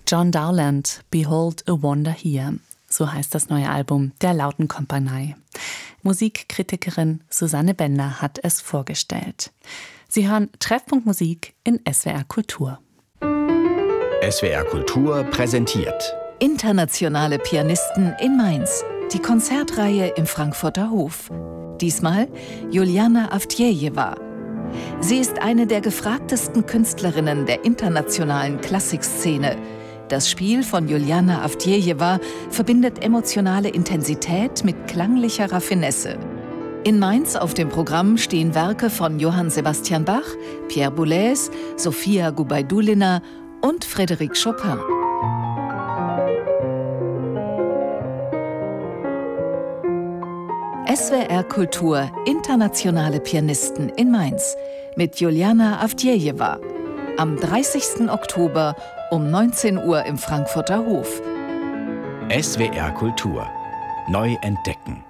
John Dowland, Behold a Wonder Here. So heißt das neue Album der Lautenkompanie. Musikkritikerin Susanne Bender hat es vorgestellt. Sie hören Treffpunkt Musik in SWR Kultur. SWR Kultur präsentiert Internationale Pianisten in Mainz. Die Konzertreihe im Frankfurter Hof. Diesmal Juliana Avdjejewa. Sie ist eine der gefragtesten Künstlerinnen der internationalen Klassikszene. Das Spiel von Juliana Avdjejewa verbindet emotionale Intensität mit klanglicher Raffinesse. In Mainz auf dem Programm stehen Werke von Johann Sebastian Bach, Pierre Boulez, Sofia Gubaidulina und Frédéric Chopin. SWR Kultur Internationale Pianisten in Mainz mit Juliana Avdjejewa. Am 30. Oktober um 19 Uhr im Frankfurter Hof. SWR Kultur. Neu entdecken.